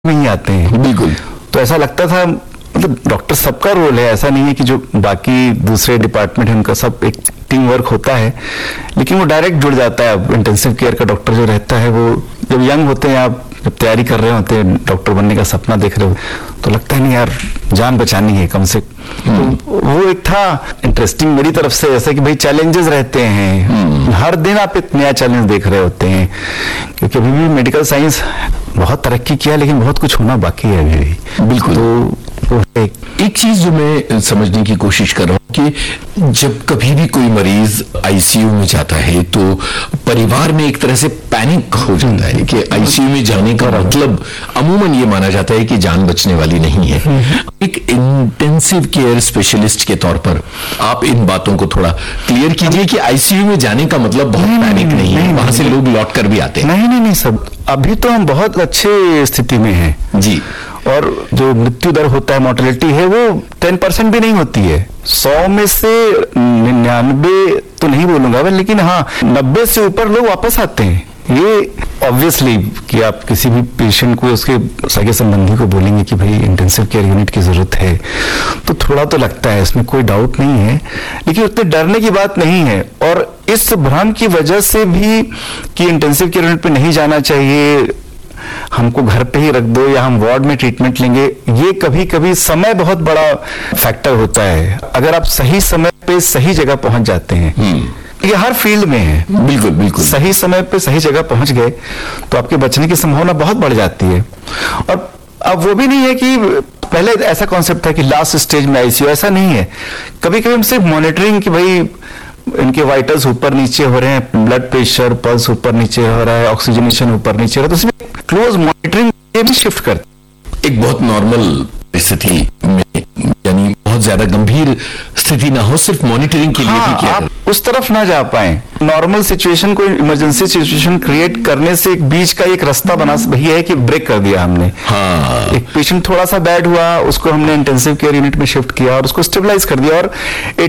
में ही आते हैं। बिल्कुल। तो ऐसा लगता था, मतलब डॉक्टर सबका रोल है, ऐसा नहीं है कि जो बाकी दूसरे डिपार्टमेंट है उनका सब एक टीम वर्क होता है, लेकिन वो डायरेक्ट जुड़ जाता है। अब इंटेंसिव केयर का डॉक्टर जो रहता है, वो जब यंग होते हैं, आप जब तैयारी कर रहे होते हैं, डॉक्टर बनने का सपना देख रहे हो, तो लगता है नहीं यार जान बचानी है कम से। तो वो एक था इंटरेस्टिंग मेरी तरफ से, ऐसा कि भाई चैलेंजेस रहते हैं, हर दिन आप एक नया चैलेंज देख रहे होते हैं, क्योंकि अभी भी मेडिकल साइंस बहुत तरक्की किया, लेकिन बहुत कुछ होना बाकी है अभी भी। बिल्कुल। तो एक चीज जो मैं समझने की कोशिश कर रहा हूँ कि जब कभी भी कोई मरीज आईसीयू में जाता है तो परिवार में एक तरह से पैनिक हो जाता है कि आईसीयू में जाने का मतलब अमूमन ये माना जाता है कि जान बचने वाली नहीं है। एक इंटेंसिव केयर स्पेशलिस्ट के तौर पर आप इन बातों को थोड़ा क्लियर कीजिए कि आईसीयू में जाने का मतलब बहुत पैनिक नहीं है, वहां से लोग लौट कर भी आते हैं। नहीं सब, अभी तो हम बहुत अच्छे स्थिति में हैं जी। और जो मृत्यु दर होता है, मोर्टेलिटी है, वो 10% भी नहीं होती है। 100 में से 99 तो नहीं बोलूंगा मैं, लेकिन हाँ 90 से ऊपर लोग वापस आते हैं। ये ऑब्वियसली कि आप किसी भी पेशेंट को, उसके सगे संबंधी को बोलेंगे कि भाई इंटेंसिव केयर यूनिट की जरूरत है, तो थोड़ा तो लगता है, इसमें कोई डाउट नहीं है, लेकिन उतने डरने की बात नहीं है। और इस भ्रम की वजह से भी कि इंटेंसिव केयर यूनिट पे नहीं जाना चाहिए, हमको घर पे ही रख दो या हम वार्ड में ट्रीटमेंट लेंगे, ये कभी कभी समय बहुत बड़ा फैक्टर होता है। अगर आप सही समय पे सही जगह पहुंच जाते हैं, ये हर फील्ड में है, बिल्कुल बिल्कुल, सही समय पे सही जगह पहुंच गए तो आपके बचने की संभावना बहुत बढ़ जाती है। और अब वो भी नहीं है कि पहले ऐसा कॉन्सेप्ट था कि लास्ट स्टेज में आईसीयू, ऐसा नहीं है। कभी कभी हम सिर्फ मॉनिटरिंग कि भाई इनके वाइटल्स ऊपर नीचे हो रहे हैं, ब्लड प्रेशर, पल्स ऊपर नीचे हो रहा है, ऑक्सीजनेशन ऊपर नीचे हो रहा है, तो उसमें क्लोज मॉनिटरिंग भी शिफ्ट करते। एक बहुत नॉर्मल स्थिति में, यानी बहुत ज्यादा गंभीर स्थिति ना हो, सिर्फ मॉनिटरिंग के लिए भी किया आप उस तरफ ना जा पाए। नॉर्मल सिचुएशन को इमरजेंसी सिचुएशन क्रिएट करने से एक बीच का एक रास्ता बना वही है कि ब्रेक कर दिया हमने। हाँ। एक पेशेंट थोड़ा सा बैड हुआ, उसको हमने इंटेंसिव केयर यूनिट में शिफ्ट किया और उसको स्टेबलाइज कर दिया, और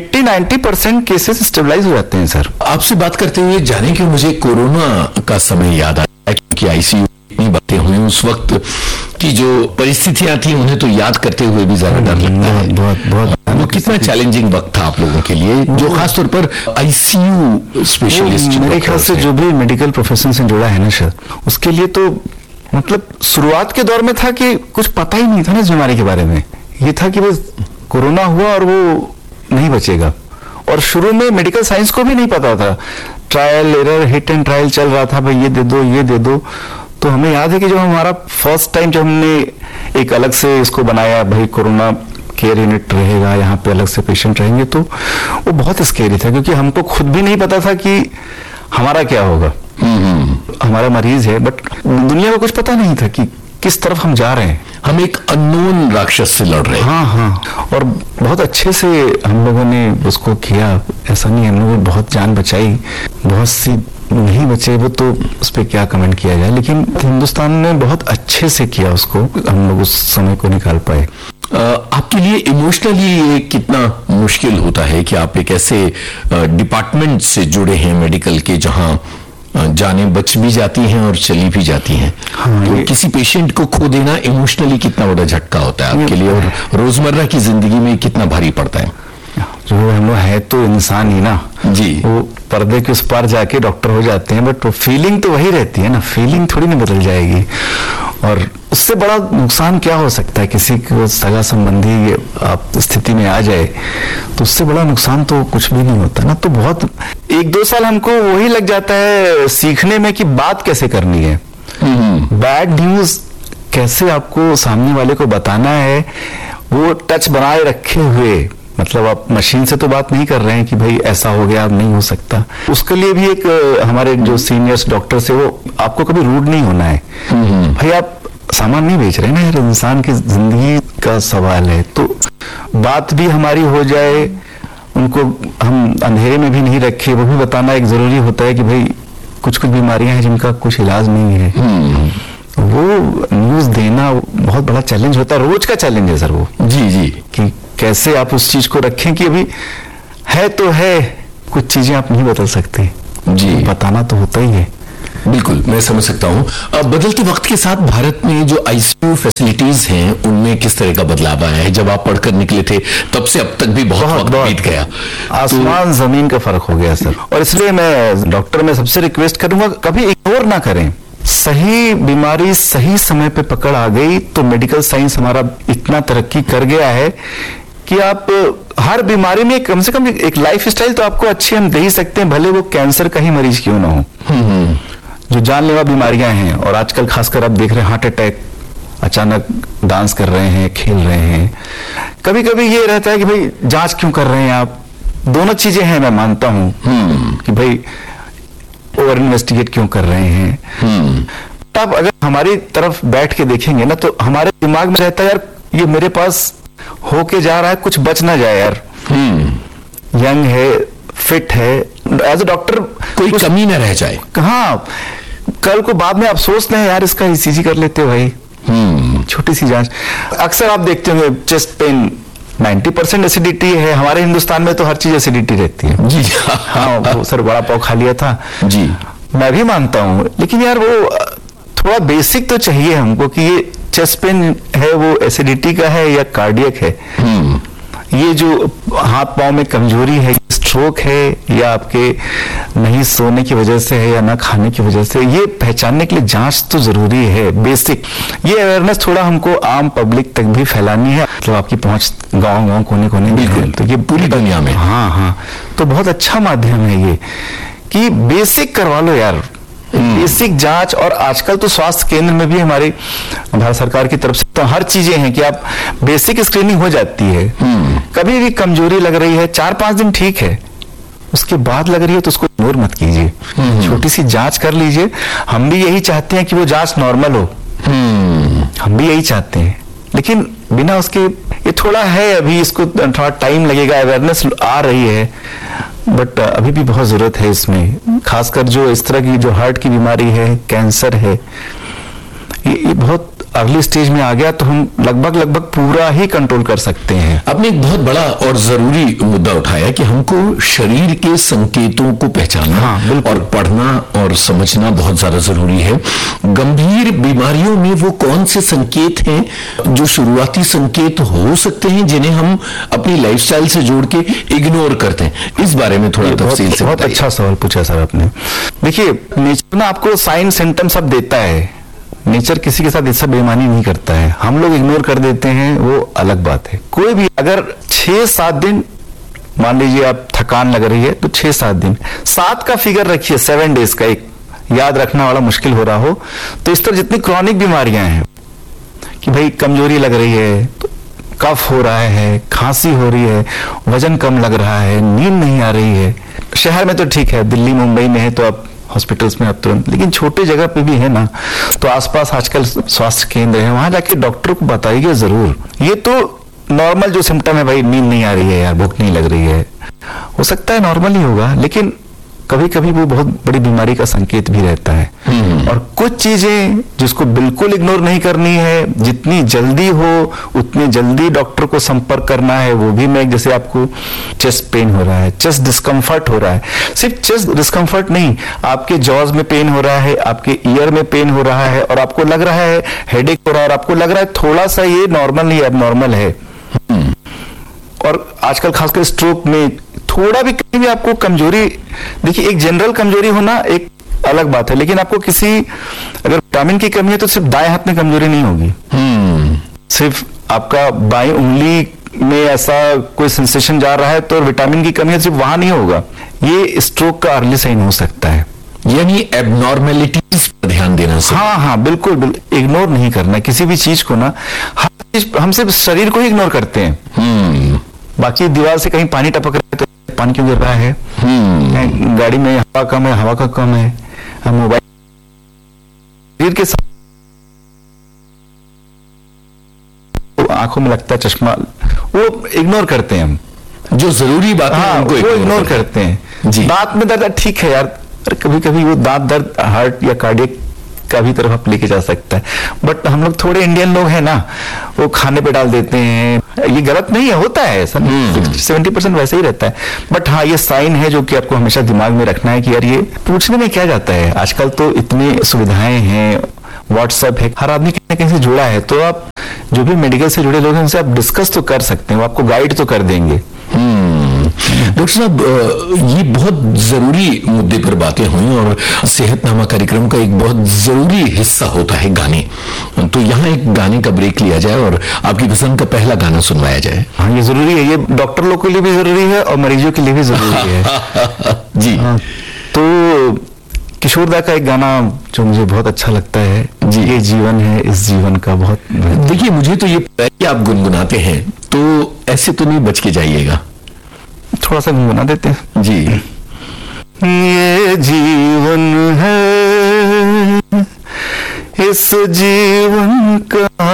80-90% केसेस स्टेबलाइज हो जाते हैं। सर, आपसे बात करते हुए जाने कि मुझे कोरोना का समय याद आया, क्योंकि आईसीयू इतनी बातें हुई, उस वक्त की जो परिस्थितियां थी उन्हें तो याद करते हुए भी ज्यादा डर लगता है। बहुत वो कितना चैलेंजिंग वक्त था आप लोगों के लिए, जो खासतौर पर आईसीयू स्पेशलिस्ट। मेरे ख्याल से जो भी मेडिकल प्रोफेशन से जुड़ा है ना सर, उसके लिए तो मतलब शुरुआत के दौर में था कि कुछ पता ही नहीं था ना इस बीमारी के बारे में। ये था कि बस कोरोना हुआ और वो नहीं बचेगा। और शुरू में मेडिकल साइंस को भी नहीं पता था, trial error, hit and trial चल रहा था, भाई ये दे दो ये दे दो। तो हमें याद है कि जब हमारा फर्स्ट टाइम जब हमने एक अलग से इसको बनाया, भाई कोरोना केयर यूनिट रहेगा, यहाँ पे अलग से पेशेंट रहेंगे, तो वो बहुत स्केरी था, क्योंकि हमको खुद भी नहीं पता था कि हमारा क्या होगा। हमारा मरीज है, बट दुनिया को कुछ पता नहीं था कि किस तरफ हम जा रहे हैं। हम एक अननोन राक्षस से लड़ रहे हैं। हाँ, और बहुत अच्छे से हम लोगों ने उसको किया। ऐसा नहीं, हम लोगों ने बहुत जान बचाई, बहुत सी नहीं बचे, वो तो उस पर क्या कमेंट किया जाए, लेकिन हिंदुस्तान ने बहुत अच्छे से किया उसको, हम लोग उस समय को निकाल पाए। आपके लिए इमोशनली ये कितना मुश्किल होता है कि आप एक ऐसे डिपार्टमेंट से जुड़े हैं मेडिकल के, जहां जाने बच भी जाती हैं और चली भी जाती हैं। हाँ, तो किसी पेशेंट को खो देना इमोशनली कितना बड़ा झटका होता है आपके लिए, और रोजमर्रा की जिंदगी में कितना भारी पड़ता है। जो हम लोग है तो इंसान ही ना जी, वो पर्दे के उस पार जाके डॉक्टर हो जाते हैं, बट वो फीलिंग तो वही रहती है ना, फीलिंग थोड़ी ना बदल जाएगी। और उससे बड़ा नुकसान क्या हो सकता है, किसी को सगा संबंधी आप स्थिति में आ जाए तो उससे बड़ा नुकसान तो कुछ भी नहीं होता ना। तो बहुत 1-2 साल हमको वही लग जाता है सीखने में कि बात कैसे करनी है, बैड न्यूज कैसे आपको सामने वाले को बताना है, वो टच बनाए रखे हुए। मतलब आप मशीन से तो बात नहीं कर रहे हैं कि भाई ऐसा हो गया, अब नहीं हो सकता। उसके लिए भी एक हमारे जो सीनियर्स डॉक्टर्स है, वो आपको कभी रूड नहीं होना है। भाई आप सामान नहीं बेच रहे ना यार, इंसान की जिंदगी का सवाल है, तो बात भी हमारी हो जाए, उनको हम अंधेरे में भी नहीं रखे, वो भी बताना एक जरूरी होता है कि भाई कुछ कुछ बीमारियां हैं जिनका कुछ इलाज नहीं है। वो न्यूज देना बहुत बड़ा चैलेंज होता है, रोज का चैलेंज है सर वो। जी, कि कैसे आप उस चीज को रखें कि अभी है तो है, कुछ चीजें आप नहीं बदल सकते जी, बताना तो होता ही है। बिल्कुल, मैं समझ सकता हूँ। बदलते वक्त के साथ भारत में जो आईसीयू फैसिलिटीज हैं उनमें किस तरह का बदलाव आया है? जब आप पढ़कर निकले थे तब से अब तक भी बहुत वक्त बीत गया, आसमान जमीन का फर्क हो गया सर। और इसलिए मैं डॉक्टर में सबसे रिक्वेस्ट करूंगा, कभी इग्नोर ना करें। सही बीमारी सही समय पे पकड़ आ गई तो मेडिकल साइंस हमारा इतना तरक्की कर गया है कि आप हर बीमारी में कम से कम एक लाइफ स्टाइल तो आपको अच्छी हम दे ही सकते हैं, भले वो कैंसर का ही मरीज क्यों ना हो। जो जानलेवा बीमारियां हैं, और आजकल खासकर आप देख रहे हैं हार्ट अटैक, अचानक डांस कर रहे हैं, खेल रहे हैं। कभी कभी ये रहता है कि भाई जांच क्यों कर रहे हैं आप? दोनों चीजें हैं, मैं मानता हूं कि भाई ओवर इन्वेस्टिगेट क्यों कर रहे हैं। आप अगर हमारी तरफ बैठ के देखेंगे ना तो हमारे दिमाग में रहता है यार ये मेरे पास होके जा रहा है, कुछ बच ना जाए यार। यंग है, फिट है, एज ए डॉक्टर कोई कमी ना रह जाए। हाँ, कल को बाद में अफसोस नहीं यार इसका ईसीजी कर लेते भाई, छोटी सी जांच। अक्सर आप देखते होंगे चेस्ट पेन 90% एसिडिटी है। हमारे हिंदुस्तान में तो हर चीज एसिडिटी रहती है जी। हाँ, वो सर बड़ा पाव खा लिया था जी, मैं भी मानता हूँ, लेकिन यार वो थोड़ा बेसिक तो चाहिए हमको कि ये चेस्ट पेन है वो एसिडिटी का है या कार्डियक है। ये जो हाथ पांव में कमजोरी है, स्ट्रोक है या आपके नहीं सोने की वजह से है या ना खाने की वजह से, ये पहचानने के लिए जांच तो जरूरी है, बेसिक। ये अवेयरनेस थोड़ा हमको आम पब्लिक तक भी फैलानी है, तो आपकी पहुंच गांव कोने कोने में है, तो ये पूरी दुनिया में। हाँ, तो बहुत अच्छा माध्यम है ये कि बेसिक करवा लो यार, बेसिक जांच। और आजकल तो स्वास्थ्य केंद्र में भी हमारी भारत सरकार की तरफ से तो हर चीजें हैं कि आप बेसिक स्क्रीनिंग हो जाती है। कभी भी कमजोरी लग रही है 4-5 दिन ठीक है, उसके बाद लग रही है तो उसको इग्नोर मत कीजिए, छोटी सी जांच कर लीजिए। हम भी यही चाहते हैं कि वो जांच नॉर्मल हो, हम भी यही चाहते हैं, लेकिन बिना उसके ये थोड़ा है, अभी इसको थोड़ा टाइम लगेगा, अवेयरनेस आ रही है, बट अभी भी बहुत जरूरत है इसमें। खासकर जो इस तरह की जो हार्ट की बीमारी है, कैंसर है, ये बहुत अर्ली स्टेज में आ गया तो हम लगभग पूरा ही कंट्रोल कर सकते हैं। आपने एक बहुत बड़ा और जरूरी मुद्दा उठाया कि हमको शरीर के संकेतों को पहचानना और पढ़ना और समझना बहुत ज्यादा जरूरी है। गंभीर बीमारियों में वो कौन से संकेत हैं जो शुरुआती संकेत हो सकते हैं जिन्हें हम अपनी लाइफस्टाइल से जोड़ के इग्नोर करते हैं? इस बारे में थोड़ा तफसील से। बहुत अच्छा सवाल पूछा सर आपने। देखिए, नेचर ना आपको साइन सिम्टम सब देता है, नेचर किसी के साथ ऐसा बेईमानी नहीं करता है, हम लोग इग्नोर कर देते हैं, वो अलग बात है। कोई भी अगर 6-7 दिन मान लीजिए आप थकान लग रही है तो 6-7 दिन, 7 का फिगर रखिए, 7 डेज का, एक याद रखना वाला मुश्किल हो रहा हो तो इस तरह जितनी क्रॉनिक बीमारियां हैं कि भाई कमजोरी लग रही है, तो कफ हो रहा है, खांसी हो रही है, वजन कम लग रहा है, नींद नहीं आ रही है। शहर में तो ठीक है, दिल्ली मुंबई में है तो आप हॉस्पिटल्स में आप तुरंत, लेकिन छोटे जगह पे भी है ना, तो आसपास आजकल स्वास्थ्य केंद्र है, वहां जाके डॉक्टर को बताइए जरूर। ये तो नॉर्मल जो सिम्टम है, भाई नींद नहीं आ रही है यार, भूख नहीं लग रही है, हो सकता है नॉर्मल ही होगा, लेकिन कभी कभी वो बहुत बड़ी बीमारी का संकेत भी रहता है। और कुछ चीजें जिसको बिल्कुल इग्नोर नहीं करनी है, जितनी जल्दी हो उतनी जल्दी डॉक्टर को संपर्क करना है। वो भी मैं, जैसे आपको चेस्ट पेन हो रहा है, चेस्ट डिस्कम्फर्ट हो रहा है, सिर्फ चेस्ट डिस्कम्फर्ट नहीं, आपके जॉज में पेन हो रहा है, आपके ईयर में पेन हो रहा है और आपको लग रहा है हेडेक हो रहा है और आपको लग रहा है थोड़ा सा ये नॉर्मल नहीं, अब नॉर्मल है। और आजकल खासकर स्ट्रोक में थोड़ा भी कहीं भी आपको कमजोरी, देखिए एक जनरल कमजोरी होना एक अलग बात है, लेकिन आपको किसी अगर विटामिन की कमी है तो सिर्फ दाएं हाथ में कमजोरी नहीं होगी, सिर्फ आपका बाईं उंगली में ऐसा कोई सेंसेशन जा रहा है तो विटामिन की कमी है, सिर्फ वहां नहीं होगा, ये स्ट्रोक का अर्ली साइन हो सकता है। यानी एबनॉर्मेलिटीज पर ध्यान देना। हाँ, बिल्कुल इग्नोर नहीं करना किसी भी चीज को ना। हर चीज हम सिर्फ शरीर को ही इग्नोर करते हैं, बाकी दीवार से कहीं पानी टपक रहा है तो पानी क्यों गिर रहा है, गाड़ी में हवा कम है, हवा का कम है, मोबाइल शरीर के साथ आंखों में लगता है चश्मा, वो इग्नोर करते हैं हम, जो जरूरी बात है उनको इग्नोर करते हैं। दांत में दर्द ठीक है यार, कभी कभी वो दांत दर्द हार्ट या कार्डियक का भी तरफ आप लेके जा सकता है, बट हम लोग थोड़े इंडियन लोग हैं ना, वो खाने पे डाल देते हैं, ये गलत नहीं है, होता है ऐसा, 70% वैसे ही रहता है। बट हाँ, ये साइन है जो कि आपको हमेशा दिमाग में रखना है कि यार ये पूछने में क्या जाता है। आजकल तो इतनी सुविधाएं हैं, व्हाट्सएप है, हर आदमी कहीं ना कहीं से जुड़ा है, तो आप जो भी मेडिकल से जुड़े लोग हैं उनसे आप डिस्कस तो कर सकते हैं, वो आपको गाइड तो कर देंगे। डॉक्टर साहब, ये बहुत जरूरी मुद्दे पर बातें हुई और सेहतनामा कार्यक्रम का एक बहुत जरूरी हिस्सा होता है गाने। तो यहाँ एक गाने का ब्रेक लिया जाए और आपकी पसंद का पहला गाना सुनवाया जाए। हाँ, ये जरूरी है, ये डॉक्टर लोग के लिए भी जरूरी है और मरीजों के लिए भी जरूरी है। जी हाँ, तो किशोर दा का एक गाना जो मुझे बहुत अच्छा लगता है, जी, ये जीवन है इस जीवन का बहुत। देखिए, मुझे तो ये पता है कि आप गुनगुनाते हैं, तो ऐसे तो नहीं बच के जाइएगा, थोड़ा सा गुनगुना देते हैं। जी। ये जीवन है इस जीवन का